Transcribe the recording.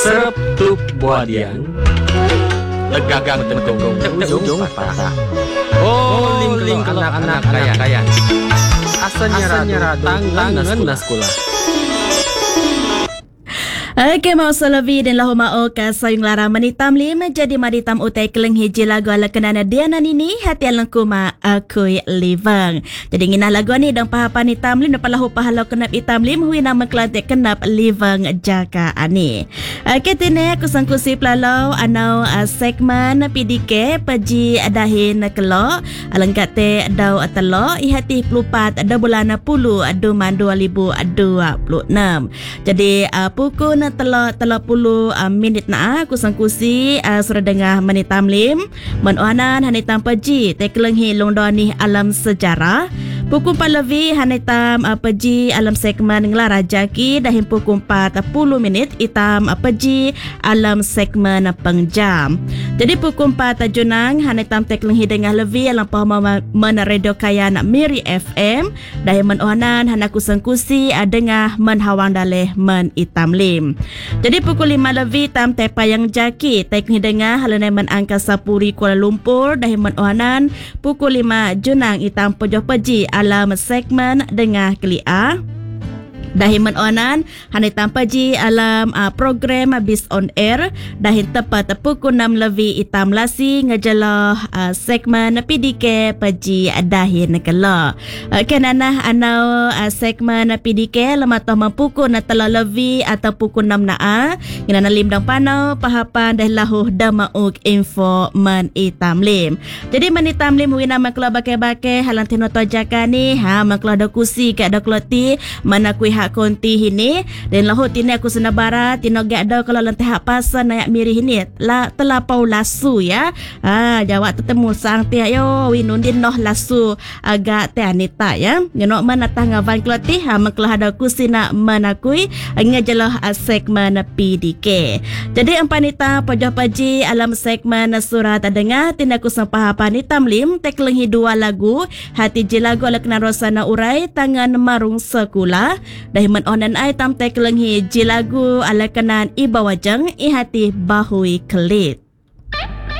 Serap tup buadian Legagang tengkong ujung patah. Oh ling anak-anak kaya Asalnya radu tangan na sekolah. Okay, mau selavi dan lahu mau ka sayung lara manitam lim jadi maritam utai keleng hiji lagu ala kenana dia nini hati alang kuma akui livang. Jadi ngina lagu ni dang pahapan hitam lim dapat lahu pahalau kenap hitam lim hui nama kelate kenap livang jaka ani. Okay, tine aku sangkusi pelalau anau segmen PDK paji dahin kelo alang kate dau atalo ihati pelupat ada bulan 10 aduman 2026. Jadi pukul telah puluh minit na aku sangkusi sudah dengar menitam lim menuanan hanitam paji tekelenghi longdoni alam sejarah pukul 4 lebih hanitam paji alam segmen ngelara jaki dahin pukul 40 minit itam paji alam segmen pengjam. Jadi pukul 4 junang hanitam tekelenghi dengar lebih alam pahama menaredo kaya nak Miri FM dahin menuanan hanaku sangkusi dengar menhawang daleh men itam lim. Jadi pukul 5 lebih tam tepa yang jaki teknik dengar halanai men Angkasa Puri Kuala Lumpur dahi men ohanan pukul 5 junang itam pojoh peji alam segmen dengar kelia dahi menonan hanai tampaji alam program Bis on Air dahi tepat pukul 6 lebih itam lasi ngajalah segmen PDK paji dahi negala kenana anau segmen PDK lama tama pukul na telah lebih atau pukul 6 naa kenana lim dang panau pahapan dah lahuh damauk info men itam lim jadi men itam lim wina makla bake-bake halang tino tojaka ni makla da kusi ka da kloti mana kui konti ini dan lahut ini aku senabara tino gak ada kalau lanteh hak pasan naik miri ini la telapau lasu ya jawab tetemu sang tia yo winundin noh lasu agak teh anita ya ngenok mana tangavan kloti maklah ada kusina manakui ngajalah segmen PDK jadi empanita pojok paji alam segmen surat dengar tindaku sampah panita lim teklenghi dua lagu hati je lagu ala kena rosana urai tangan marung sekula dahi onan ai tam teklenghi je lagu ala kenan ibawajeng ihati bahui kelit